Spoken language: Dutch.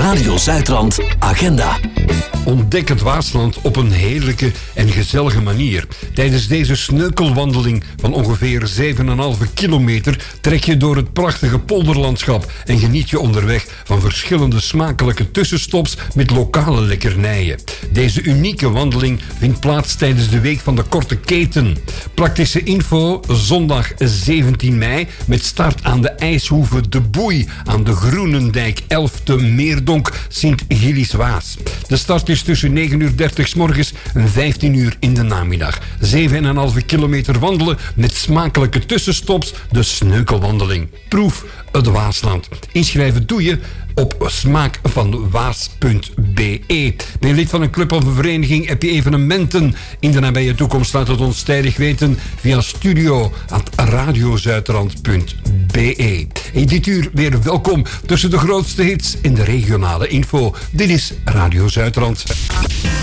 Radio Zuidrand Agenda. Ontdek het Waasland op een heerlijke en gezellige manier. Tijdens deze sneukelwandeling van ongeveer 7,5 kilometer trek je door het prachtige polderlandschap en geniet je onderweg van verschillende smakelijke tussenstops met lokale lekkernijen. Deze unieke wandeling vindt plaats tijdens de Week van de Korte Keten. Praktische info zondag 17 mei met start aan de ijshoeve De Boei aan de Groenendijk 11 te Meerdonk Sint-Gillis-Waas. De start is tussen 9:30 's morgens en 15 uur in de namiddag. 7,5 kilometer wandelen met smakelijke tussenstops, de sneukelwandeling. Proef het Waasland. Inschrijven doe je op smaakvanwaas.be. Ben je lid van een club of een vereniging? Heb je evenementen in de nabije toekomst? Laat het ons tijdig weten via studio@radiozuidrand.be. In dit uur weer welkom tussen de grootste hits in de regionale info. Dit is Radio Zuidrand.